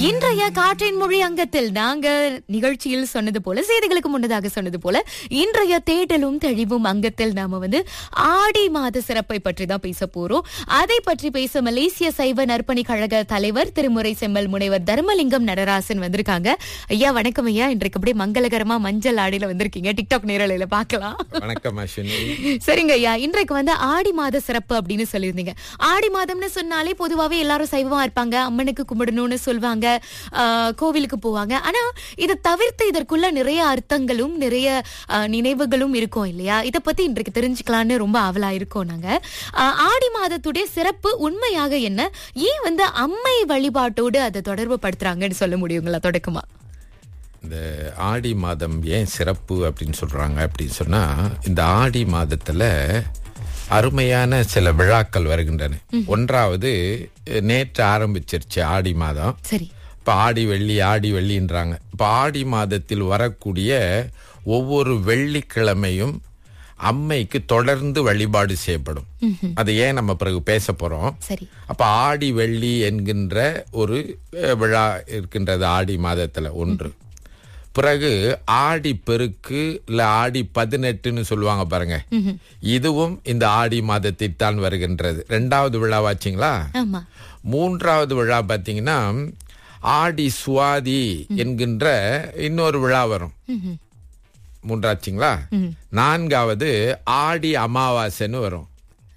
இன்றைய காற்றின் மொழி அங்கத்தில் நாங்க நிகழ்ச்சியில் சொன்னது போல, செய்திகளுக்கு முன்னதாக சொன்னது போல, இன்றைய தேடலும் தெளிவும் அங்கத்தில் நாம ஆடி மாத சிறப்பை பற்றி தான் பேச போறோம். அதை பற்றி பேச மலேசிய சைவ நற்பணி கழக தலைவர் திருமுறை செம்மல் முனைவர் தர்மலிங்கம் நடராசன் வந்திருக்காங்க. ஐயா வணக்கம் ஐயா. இன்றைக்கு அப்படியே மங்களகரமா மஞ்சள் ஆடியில வந்திருக்கீங்க. டிக்டாக் நேரலையில பாக்கலாம். வணக்கம். சரிங்க ஐயா, இன்றைக்கு ஆடி மாத சிறப்பு அப்படின்னு சொல்லியிருந்தீங்க. ஆடி மாதம்னு சொன்னாலே பொதுவாவே எல்லாரும் சைவமா இருப்பாங்க, அம்மனுக்கு கும்பிடணும்னு சொல்வாங்க, கோவிலுக்கு போவாங்க. ஆனா இதை தவிர்த்து இதற்குள்ள நிறைய அர்த்தங்களும் நிறைய நினைவுகளும் இருக்கும் இல்லையா? இதை பத்தி இன்றைக்கு தெரிஞ்சுக்கலான்னு ரொம்ப ஆவலா இருக்கோம் நாங்க. ஆடி மாதத்துடைய சிறப்பு உண்மையாக என்ன, ஏன் அம்மை வழிபாட்டோடு அதை தொடர்பு படுத்துறாங்கன்னு சொல்ல முடியுங்களா தொடக்கமா? இந்த ஆடி மாதம் ஏன் சிறப்பு அப்படின்னு சொல்றாங்க அப்படின்னு சொன்னா, இந்த ஆடி மாதத்துல அருமையான சில விழாக்கள் வருகின்றன. ஒன்றாவது நேற்று ஆரம்பிச்சிருச்சு ஆடி மாதம். சரி. இப்ப ஆடி வெள்ளின்றாங்க. இப்ப ஆடி மாதத்தில் வரக்கூடிய ஒவ்வொரு வெள்ளிக்கிழமையும் அம்மைக்கு தொடர்ந்து வழிபாடு செய்யப்படும். அது ஏன் நம்ம பிறகு பேச போறோம். அப்ப ஆடி வெள்ளி என்கின்ற ஒரு விழா இருக்கின்றது ஆடி மாதத்துல ஒன்று. பிறகு ஆடி பெருக்கு இல்ல ஆடி 18ன்னு சொல்லுவாங்க பாருங்க, இதுவும் இந்த ஆடி மாதத்தில் தான் வருகின்றது. இரண்டாவது விழாவாச்சுங்களா. மூன்றாவது விழா பாத்தீங்கன்னா ஆடி சுவாதி என்கின்ற இன்னொரு விழா வரும். மூன்றாச்சுங்களா. நான்காவது ஆடி அமாவாசைன்னு வரும்.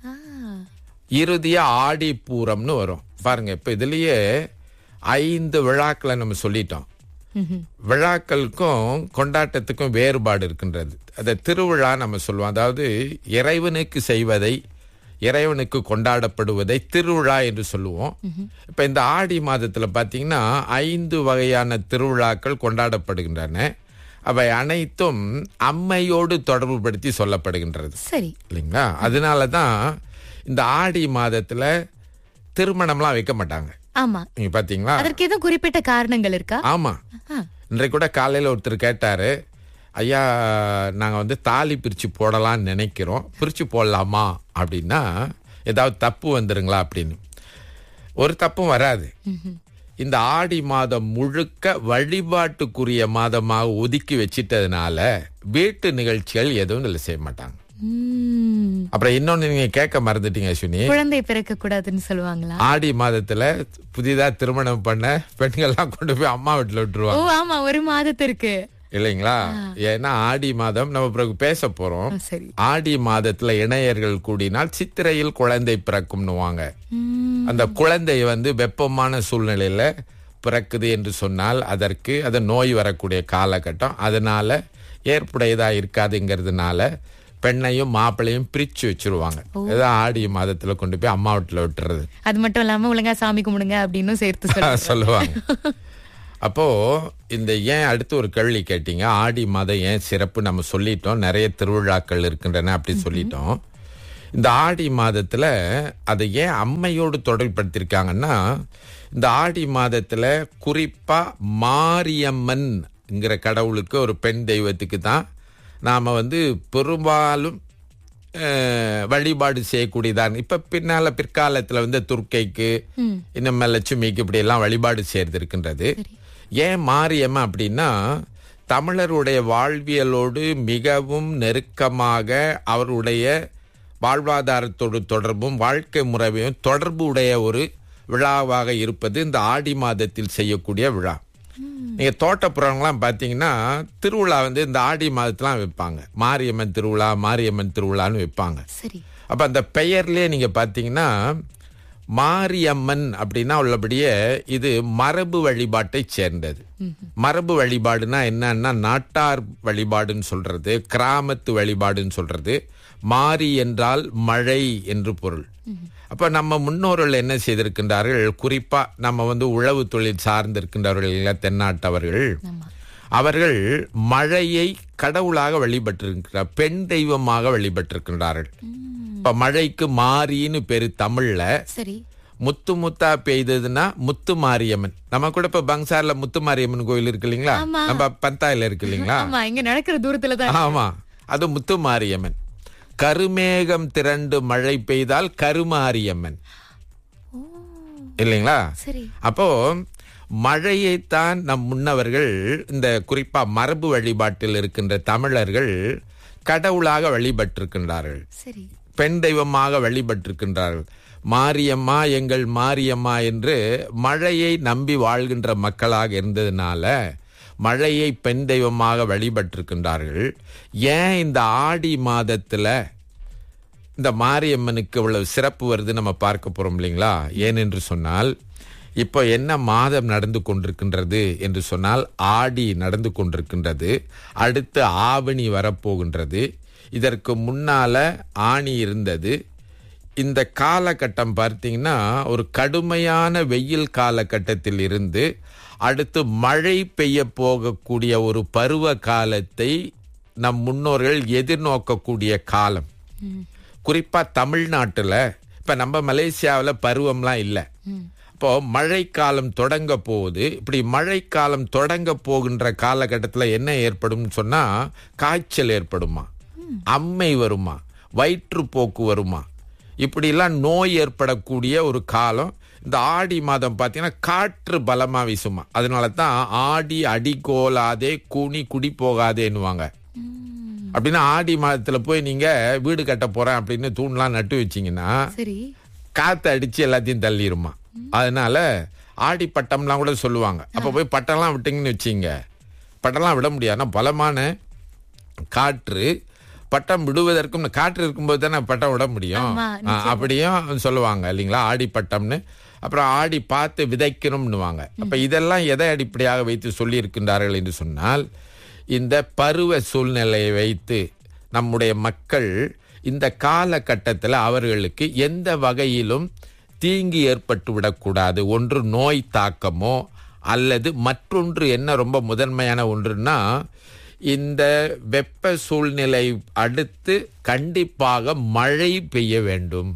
இறுதியா ஆடி பூரம்னு வரும். பாருங்க, இப்ப இதுலயே 5 விழாக்களை நம்ம சொல்லிட்டோம். விழாக்களுக்கும் கொண்டாட்டத்துக்கும் வேறுபாடு இருக்கின்றது. அதை திருவிழா நம்ம சொல்லுவோம். அதாவது இறைவனுக்கு செய்வதை, இறைவனுக்கு கொண்டாடப்படுவதை திருவிழா என்று சொல்லுவோம். இப்ப இந்த ஆடி மாதத்துல பாத்தீங்கன்னா 5 வகையான திருவிழாக்கள் கொண்டாடப்படுகின்றன. அவை அனைத்தும் அம்மையோடு தொடர்பு படுத்தி சொல்லப்படுகின்றது. சரி இல்லைங்களா? அதனாலதான் இந்த ஆடி மாதத்துல திருமணம்லாம் வைக்க மாட்டாங்க. ஆமா, நீங்க பாத்தீங்களா? அதற்கு எதுவும் குறிப்பிட்ட காரணங்கள் இருக்கா? ஆமா. இன்றைக்கு கூட காலையில ஒருத்தர் கேட்டாரு, ஐயா நாங்க தாலி பிரிச்சு போடலாம்னு நினைக்கிறோம், பிரிச்சு போடலாமா அப்படின்னா ஏதாவது தப்பு வந்துருங்களா அப்படின்னு. ஒரு தப்பும் வராது. இந்த ஆடி மாதம் முழுக்க வழிபாட்டுக்குரிய மாதமாக ஒதுக்கி வச்சிட்டதுனால வீட்டு நிகழ்ச்சிகள் எதுவும் இல்லை செய்ய மாட்டாங்க. அப்புறம் இன்னொன்னு நீங்க கேட்க மறந்துட்டீங்க அஸ்வினி, குழந்தை பிறக்க கூடாதுன்னு சொல்லுவாங்களா? ஆடி மாதத்துல புதிதா திருமணம் பண்ண பெண்கள்லாம் கொண்டு போய் அம்மா வீட்டுல விட்டுருவாங்க. ஓ ஆமா, ஒரு மாதத்திற்கு இல்லைங்களா? ஏன்னா ஆடி மாதம் நம்ம பிறகு பேச போறோம். ஆடி மாதத்துல இணையர்கள் கூடினால் சித்திரையில் குழந்தை பிறக்கும்னுவாங்க. அந்த குழந்தை வெப்பமான சூழ்நிலையில பிறக்குது என்று சொன்னால் அதற்கு அது நோய் வரக்கூடிய காலகட்டம். அதனால ஏற்புடையதா இருக்காதுங்கிறதுனால பெண்ணையும் மாப்பிள்ளையும் பிரிச்சு வச்சிருவாங்க. ஏதாவது ஆடி மாதத்துல கொண்டு போய் அம்மா வீட்டுல விட்டுறது. அது மட்டும் இல்லாம ஒழுங்கா சாமி கும்பிடுங்க அப்படின்னு சேர்த்து சொல்லுவாங்க. அப்போ இந்த ஏன் அடுத்து ஒரு கேள்வி கேட்டீங்க, ஆடி மாதம் ஏன் சிறப்பு நம்ம சொல்லிட்டோம், நிறைய திருவிழாக்கள் இருக்கின்றன அப்படி சொல்லிட்டோம். இந்த ஆடி மாதத்துல அதை ஏன் அம்மையோடு தொடர்படுத்திருக்காங்கன்னா, இந்த ஆடி மாதத்துல குறிப்பா மாரியம்மன்ங்கிற கடவுளுக்கு, ஒரு பெண் தெய்வத்துக்கு தான் நாம பெரும்பாலும் வழிபாடு செய்யக்கூடியதான். இப்ப பிற்காலத்துல துர்க்கைக்கு, இன்னும் லட்சுமிக்கு இப்படி எல்லாம் வழிபாடு செய்யறது இருக்கின்றது. ஏன் மாரியம்மன் அப்படின்னா, தமிழருடைய வாழ்வியலோடு மிகவும் நெருக்கமாக அவருடைய வாழ்வாதாரத்தோடு தொடர்பும் வாழ்க்கை முறையும் தொடர்பு உடைய ஒரு விழாவாக இருப்பது இந்த ஆடி மாதத்தில் செய்யக்கூடிய விழா. நீங்க தோட்டப்புறங்களாம் பாத்தீங்கன்னா திருவிழா இந்த ஆடி மாதத்துலாம் வைப்பாங்க. மாரியம்மன் திருவிழான்னு வைப்பாங்க. அப்ப அந்த பெயர்லயே நீங்க பாத்தீங்கன்னா மாரியம்மன் அப்படின்னா உள்ளபடியே இது மரபு வழிபாட்டை சேர்ந்தது. மரபு வழிபாடுனா என்னன்னா நாட்டார் வழிபாடுன்னு சொல்றது, கிராமத்து வழிபாடுன்னு சொல்றது. மாரி என்றால் மழை என்று பொருள். அப்ப நம்ம முன்னோர்கள் என்ன செய்திருக்கின்றார்கள், குறிப்பா நம்ம உழவு தொழில் சார்ந்து இருக்கின்றவர்கள் தென்னாட்டவர்கள், அவர்கள் மழையை கடவுளாக வழிபட்டிருக்கிறார், பெண் தெய்வமாக வழிபட்டிருக்கின்றார்கள். இப்ப மழைக்கு மாரின்னு பேரு தமிழ்ல. முத்து முத்தா பெய்ததுன்னா முத்து மாரியம்மன். நம்ம கூட இப்ப பங்சார்ல முத்து மாரியம்மன் கோயில் இருக்கு இல்லீங்களா, நம்ம பந்தாயில இருக்கு இல்லீங்களா, இங்க நடக்கிற தூரத்துல தான். ஆமா, அது முத்து மாரியம்மன். கருமேகம் திரண்டு மழை பெய்தால் கருமாரியம்மன் இல்லைங்களா. அப்போ மழையைத்தான் நம் முன்னவர்கள் இந்த குறிப்பா மரபு வழிபாட்டில் இருக்கின்ற தமிழர்கள் கடவுளாக வழிபட்டிருக்கின்றார்கள். சரி. பெண் தெய்வமாக வழிபட்டிருக்கின்றார்கள். மாரியம்மா எங்கள் மாரியம்மா என்று மழையை நம்பி வாழ்கின்ற மக்களாக இருந்ததுனால மழையை பெண் தெய்வமாக வழிபட்டிருக்கின்றார்கள். ஏன் இந்த ஆடி மாதத்துல இந்த மாரியம்மனுக்கு இவ்வளவு சிறப்பு வருது நம்ம பார்க்க போறோம் இல்லைங்களா? ஏனென்று சொன்னால் இப்போ என்ன மாதம் நடந்து கொண்டிருக்கின்றது என்று சொன்னால் ஆடி நடந்து கொண்டிருக்கின்றது. அடுத்து ஆவணி வரப்போகின்றது. இதற்கு முன்னால ஆணி இருந்தது. இந்த காலகட்டம் பார்த்தீங்கன்னா ஒரு கடுமையான வெயில் காலகட்டத்தில் இருந்து அடுத்து மழை பெய்ய போகக்கூடிய ஒரு பருவ காலத்தை நம் முன்னோர்கள் எதிர்நோக்கக்கூடிய காலம். குறிப்பா தமிழ்நாட்டுல இப்ப நம்ம மலேசியாவில் பருவம்லாம் இல்லை. இப்போ மழைக்காலம் தொடங்க போகுது. இப்படி மழைக்காலம் தொடங்க போகின்ற காலகட்டத்தில் என்ன ஏற்படும் சொன்னா காய்ச்சல் ஏற்படுமா, அம்மை வருமா, வயிற்றுப்போக்கு வருமா, இப்படிலாம் நோய் ஏற்படக்கூடிய ஒரு காலம். இந்த ஆடி மாதம் பார்த்தீங்கன்னா காற்று பலமா வீசுமா. அதனால தான் ஆடி அடிக்கோலாதே கூனி குடி போகாதேன்னுவாங்க. அப்படின்னா ஆடி மாதத்துல போய் நீங்க வீடு கட்ட போறேன் அப்படின்னு தூண்லாம் நட்டு வச்சீங்கன்னா காத்து அடிச்சு எல்லாத்தையும் தள்ளிருமா. அதனால ஆடி பட்டம்லாம் கூட சொல்லுவாங்க. அப்ப போய் பட்டம்லாம் விட்டீங்கன்னு வச்சீங்க, பட்டம்லாம் விட முடியாது. பலமான காற்று பட்டம் விடுவதற்கும் காற்று இருக்கும்போது தானே பட்டம் விட முடியும். அப்படியும் சொல்லுவாங்க இல்லைங்களா, ஆடி பட்டம்னு. அப்புறம் ஆடி பார்த்து விதைக்கணும்னுவாங்க. அப்ப இதெல்லாம் எதை அடிப்படையாக வைத்து சொல்லி இருக்கின்றார்கள் என்று சொன்னால் இந்த பருவ சூழ்நிலையை வைத்து நம்முடைய மக்கள் இந்த காலகட்டத்தில் அவர்களுக்கு எந்த வகையிலும் தீங்கு ஏற்பட்டு விடக்கூடாது. ஒன்று நோய் தாக்கமோ அல்லது மற்றொன்று என்ன ரொம்ப முதன்மையான ஒன்றுன்னா இந்த வெப்ப சூழ்நிலை அடுத்து கண்டிப்பாக மழை பெய்ய வேண்டும்.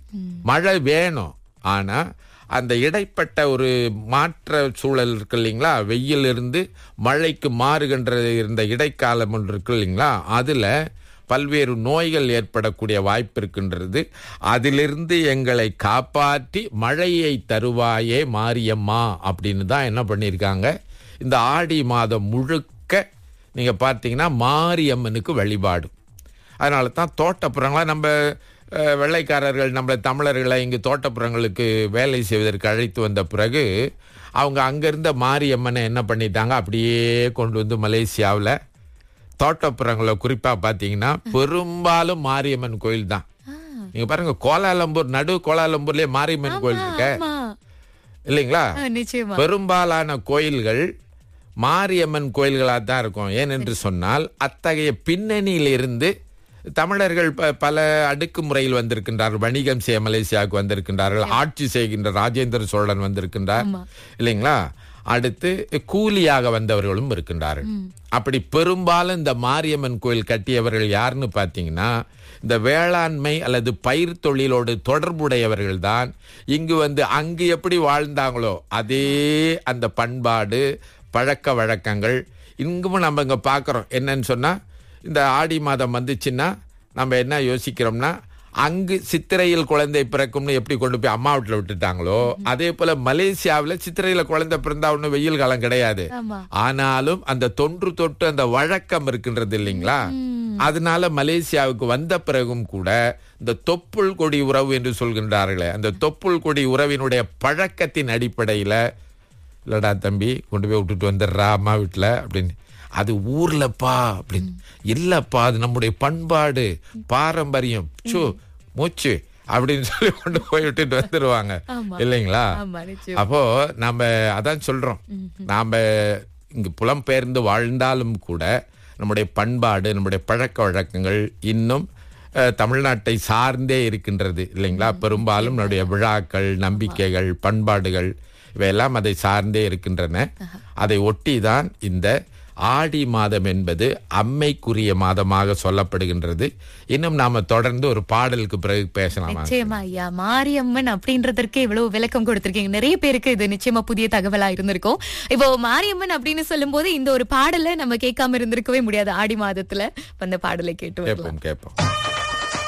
மழை வேணும். ஆனா அந்த இடைப்பட்ட ஒரு மாற்ற சூழல் இருக்கு இல்லைங்களா, வெயில் இருந்து மழைக்கு மாறுகின்ற இருந்த இடைக்காலம் ஒன்று இருக்கு இல்லைங்களா, அதுல பல்வேறு நோய்கள் ஏற்படக்கூடிய வாய்ப்பு இருக்கின்றது. அதிலிருந்து எங்களை காப்பாற்றி மழையை தருவாயே மாரியம்மா அப்படின்னு தான் என்ன பண்ணியிருக்காங்க. இந்த ஆடி மாதம் முழுக்க நீங்க பார்த்தீங்கன்னா மாரியம்மனுக்கு வழிபாடு. அதனால தான் தோட்டப்புறங்களா நம்ம வெள்ளைக்காரர்கள் நம்மளை தமிழர்களை இங்கு தோட்டப்புறங்களுக்கு வேலை செய்வதற்கு அழைத்து வந்த பிறகு அவங்க அங்கிருந்த மாரியம்மனை என்ன பண்ணிட்டாங்க, அப்படியே கொண்டு வந்து மலேசியாவில் தோட்டப்புறங்களை குறிப்பா பார்த்தீங்கன்னா பெரும்பாலும் மாரியம்மன் கோயில் தான். நீங்க பாருங்க, கோலாலம்பூர் நடு கோலாலம்பூர்லயே மாரியம்மன் கோயில் இருக்க இல்லைங்களா. பெரும்பாலான கோயில்கள் மாரியம்மன் கோயில்களாக தான் இருக்கும். ஏனென்று சொன்னால் அத்தகைய பின்னணியில் இருந்து தமிழர்கள் பல அடுக்குமுறையில் வந்திருக்கின்றார்கள். வணிகம் செய்ய மலேசியாவுக்கு வந்திருக்கின்றார்கள். ஆட்சி செய்கின்ற ராஜேந்திர சோழன் வந்திருக்கின்றார் இல்லைங்களா. அடுத்து கூலியாக வந்தவர்களும் இருக்கின்றார்கள். அப்படி பெரும்பாலும் இந்த மாரியம்மன் கோயில் கட்டியவர்கள் யாருன்னு பார்த்தீங்கன்னா இந்த வேளாண்மை அல்லது பயிர் தொழிலோடு தொடர்புடையவர்கள் தான். இங்கு வந்து அங்கு எப்படி வாழ்ந்தாங்களோ அதே அந்த பண்பாடு பழக்க வழக்கங்கள் இங்கும் நம்ம இங்கே பார்க்குறோம். என்னன்னு சொன்னால் இந்த ஆடி மாதம் வந்துச்சுன்னா நம்ம என்ன யோசிக்கிறோம்னா அங்கு சித்திரையில் குழந்தை பிறக்கும்னு எப்படி கொண்டு போய் அம்மா வீட்டில் விட்டுட்டாங்களோ அதே போல மலேசியாவில் சித்திரையில குழந்தை பிறந்தா ஒன்றும் வெயில் காலம் கிடையாது. ஆனாலும் அந்த தொன்று தொட்டு அந்த வழக்கம் இருக்கின்றது இல்லைங்களா. அதனால மலேசியாவுக்கு வந்த பிறகும் கூட இந்த தொப்புள் கொடி உறவு என்று சொல்கின்றார்களே, அந்த தொப்புள் கொடி உறவினுடைய பழக்கத்தின் அடிப்படையில் இல்லடா தம்பி கொண்டு போய் விட்டுட்டு வந்துடுறா அம்மா வீட்டில் அப்படின்னு, அது ஊர்லப்பா அப்படின்னு இல்லப்பா, அது நம்முடைய பண்பாடு பாரம்பரியம் மூச்சு அப்படின்னு சொல்லி கொண்டு போய் விட்டுட்டு வந்துருவாங்க இல்லைங்களா. அப்போ நம்ம அதான் சொல்றோம், நாம இங்கு புலம்பெயர்ந்து வாழ்ந்தாலும் கூட நம்முடைய பண்பாடு நம்முடைய பழக்க வழக்கங்கள் இன்னும் தமிழ்நாட்டை சார்ந்தே இருக்கின்றது இல்லைங்களா. பெரும்பாலும் நம்முடைய விழாக்கள் நம்பிக்கைகள் பண்பாடுகள் இவையெல்லாம் அதை சார்ந்தே இருக்கின்றன. அதை ஒட்டிதான் இந்த ஆடி மாதம் என்பது அம்மைக்குரிய மாதமாக சொல்லப்படுகின்றது. இன்னும் நாம தொடர்ந்து ஒரு பாடலுக்கு பிறகு பேசலாம். நிச்சயமா ஐயா, மாரியம்மன் அப்படின்றதற்கு இவ்வளவு விளக்கம் கொடுத்திருக்கீங்க. நிறைய பேருக்கு இது நிச்சயமா புதிய தகவலா இருந்திருக்கும். இப்போ மாரியம்மன் அப்படின்னு சொல்லும் போது இந்த ஒரு பாடலை நம்ம கேட்காம இருந்திருக்கவே முடியாது. ஆடி மாதத்துல அந்த பாடலை கேட்டு கேட்போம்.